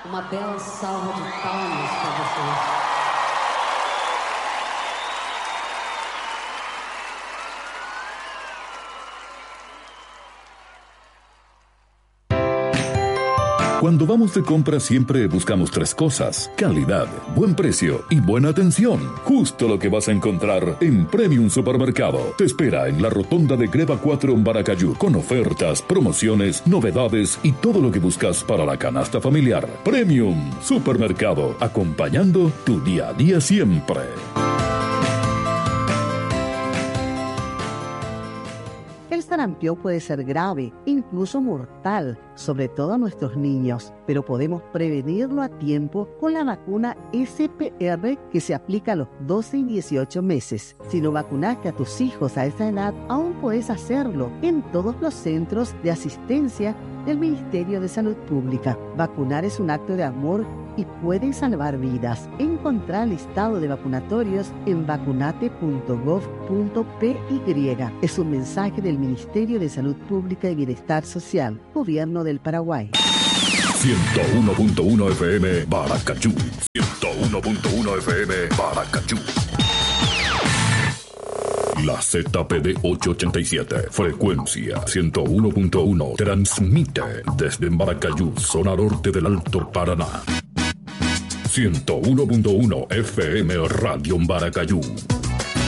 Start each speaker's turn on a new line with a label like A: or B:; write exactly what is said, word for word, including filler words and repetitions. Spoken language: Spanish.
A: Uma bela salva de palmas para vocês.
B: Cuando vamos de compra siempre buscamos tres cosas: calidad, buen precio y buena atención. Justo lo que vas a encontrar en Premium Supermercado. Te espera en la rotonda de Greva cuatro en Baracayú, con ofertas, promociones, novedades y todo lo que buscas para la canasta familiar. Premium Supermercado, acompañando tu día a día siempre.
C: El sarampión puede ser grave, incluso mortal, sobre todo a nuestros niños, pero podemos prevenirlo a tiempo con la vacuna S P R que se aplica a los doce y dieciocho meses. Si no vacunaste a tus hijos a esa edad, aún puedes hacerlo en todos los centros de asistencia del Ministerio de Salud Pública. Vacunar es un acto de amor y puede salvar vidas. Encontrar el listado de vacunatorios en vacunate punto gov punto p y. Es un mensaje del Ministerio de Salud Pública y Bienestar Social, Gobierno del Paraguay.
B: ciento uno punto uno F M Baracayú. ciento uno punto uno F M Baracayú. La Z P D ochocientos ochenta y siete, frecuencia ciento uno punto uno, transmite desde Baracayú, zona norte del Alto Paraná. ciento uno punto uno F M Radio Baracayú.